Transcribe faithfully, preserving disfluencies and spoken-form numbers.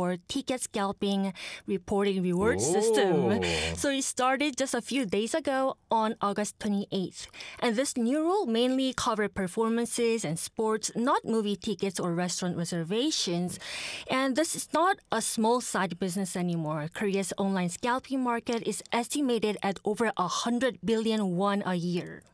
for ticket scalping reporting reward Oh. system. So it started just a few days ago on August twenty-eighth. And this new rule mainly covered performances and sports, not movie tickets or restaurant reservations. And this is not a small side business anymore. Korea's online scalping market is estimated at over one hundred billion won a year.